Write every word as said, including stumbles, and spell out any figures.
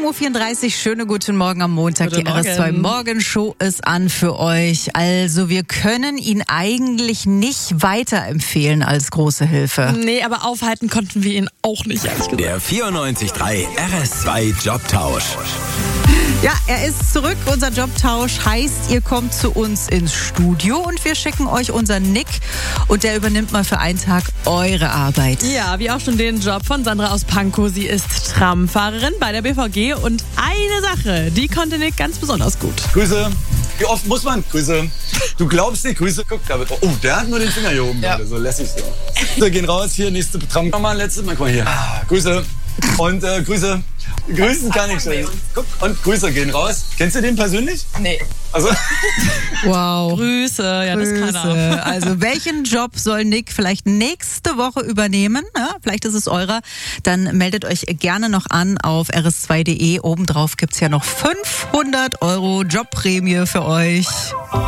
Uhr vierunddreißig, schöne guten Morgen am Montag. Guten Die R S zwei Morgen. Morgenshow ist an für euch. Also wir können ihn eigentlich nicht weiterempfehlen als große Hilfe. Nee, aber aufhalten konnten wir ihn auch nicht, ehrlich gesagt. Der vierundneunzig Komma drei R S zwei Jobtausch. Ja, er ist zurück. Unser Jobtausch heißt, ihr kommt zu uns ins Studio und wir schicken euch unseren Nick und der übernimmt mal für einen Tag eure Arbeit. Ja, wie auch schon den Job von Sandra aus Pankow. Sie ist Tramfahrerin bei der B V G und eine Sache, die konnte Nick ganz besonders gut. Grüße. Wie oft muss man? Grüße. Du glaubst nicht, Grüße. Guck, da wird. Oh, der hat nur den Finger hier oben. Ja. Gerade, so lässig so. Wir gehen raus, hier, nächste Tram. Nochmal, letzte Mal. Guck mal hier. Ah, Grüße. Und äh, Grüße. Grüßen kann ich schon. Guck, und Grüße gehen raus. Kennst du den persönlich? Nee. Also. Wow. Grüße, ja, das kann er. Grüße. Also welchen Job soll Nick vielleicht nächste Woche übernehmen? Ja, vielleicht ist es eurer. Dann meldet euch gerne noch an auf r s zwei punkt d e. Obendrauf gibt's ja noch fünfhundert Euro Jobprämie für euch.